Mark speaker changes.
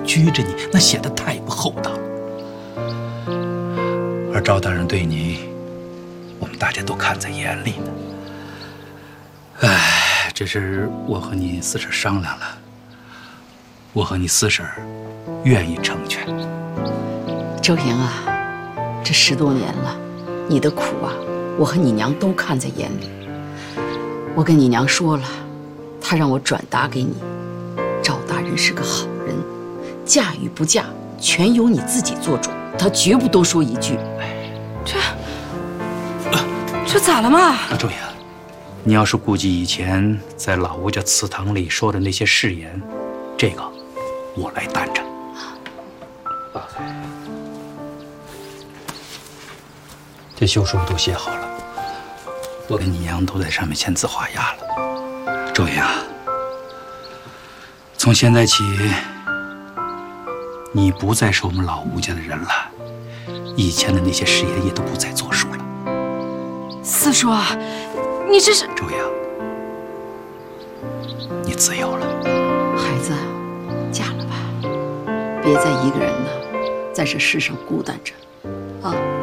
Speaker 1: 拘着你，那显得太不厚道了。而赵大人对你，我们大家都看在眼里呢。哎，这是我和你四婶商量了，我和你四婶愿意成全。
Speaker 2: 周莹啊，这10多年了，你的苦啊，我和你娘都看在眼里。我跟你娘说了，她让我转达给你，赵大人是个好人，嫁与不嫁全由你自己做主，她绝不多说一句。
Speaker 3: 这咋了嘛？
Speaker 1: 周莹，你要是顾及以前在老吴家祠堂里说的那些誓言，这个我来担着。这休书都写好了，我跟你娘都在上面签字画押了。周莹啊，从现在起，你不再是我们老吴家的人了，以前的那些誓言也都不再作数了。
Speaker 3: 四叔啊，你这是……
Speaker 1: 周莹，你自由了。
Speaker 2: 孩子，嫁了吧，别再一个人呢，在这世上孤单着，啊。